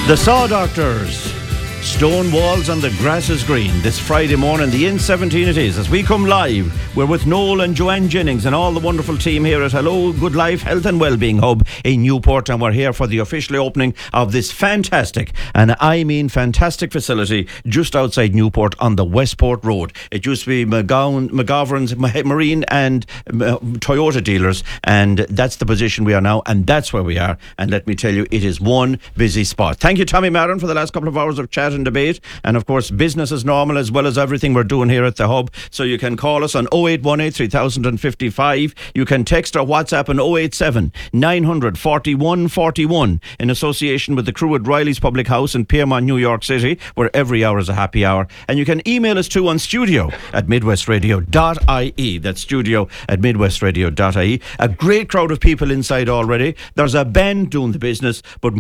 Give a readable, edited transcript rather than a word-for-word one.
The Saw Doctors. Stone walls and the grass is green. This Friday morning, the N17 it is. As we come live, we're with Noel and Joanne Jennings and all the wonderful team here at Hello Good Life Health and Wellbeing Hub in Newport, and we're here for the official opening of this fantastic, and I mean fantastic, facility just outside Newport on the Westport Road. It used to be McGovern's Marine and Toyota dealers, and that's the position we are now, and that's where we are. And let me tell you, it is one busy spot. Thank you, Tommy Maron, for the last couple of hours of chat and debate, and of course business as normal, as well as everything we're doing here at the Hub. So you can call us on 0818 3055. You can text or WhatsApp on 087 900 4141 in association with the crew at Riley's Public House in Piermont, New York City, where every hour is a happy hour. And you can email us too on studio@midwestradio.ie. That's studio@midwestradio.ie. A great crowd of people inside already. There's a band doing the business, but